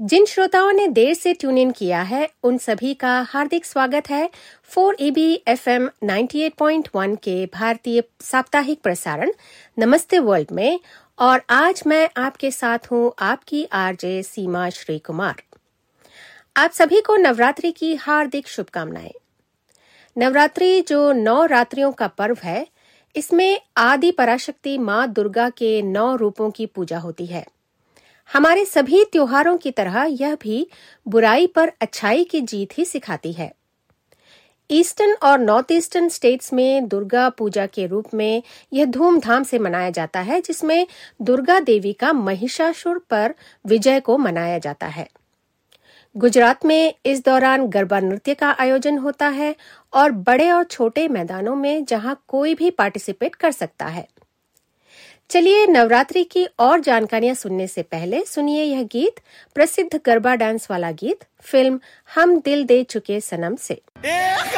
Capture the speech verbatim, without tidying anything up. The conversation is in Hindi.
जिन श्रोताओं ने देर से ट्यून इन किया है उन सभी का हार्दिक स्वागत है four E B F M ninety eight point one के भारतीय साप्ताहिक प्रसारण नमस्ते वर्ल्ड में। और आज मैं आपके साथ हूं आपकी आरजे सीमा श्री कुमार। आप सभी को नवरात्रि की हार्दिक शुभकामनाएं। नवरात्रि जो नौ रात्रियों का पर्व है, इसमें आदि पराशक्ति मां दुर्गा के नौ रूपों की पूजा होती है। हमारे सभी त्योहारों की तरह यह भी बुराई पर अच्छाई की जीत ही सिखाती है। ईस्टर्न और नॉर्थ ईस्टर्न स्टेट्स में दुर्गा पूजा के रूप में यह धूमधाम से मनाया जाता है, जिसमें दुर्गा देवी का महिषासुर पर विजय को मनाया जाता है। गुजरात में इस दौरान गरबा नृत्य का आयोजन होता है और बड़े और छोटे मैदानों में जहां कोई भी पार्टिसिपेट कर सकता है। चलिए नवरात्रि की और जानकारियां सुनने से पहले सुनिए यह गीत, प्रसिद्ध गरबा डांस वाला गीत फिल्म हम दिल दे चुके सनम से।